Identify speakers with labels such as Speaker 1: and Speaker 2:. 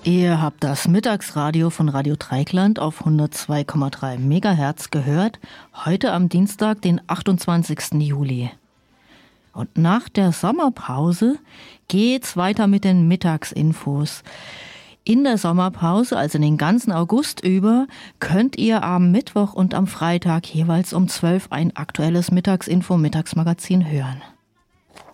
Speaker 1: Ihr habt das Mittagsradio von Radio Dreieckland auf 102,3 MHz gehört, heute am Dienstag, den 28. Juli. Und nach der Sommerpause geht's weiter mit den Mittagsinfos. In der Sommerpause, also den ganzen August über, könnt ihr am Mittwoch und am Freitag jeweils um 12 ein aktuelles Mittagsinfo-Mittagsmagazin hören.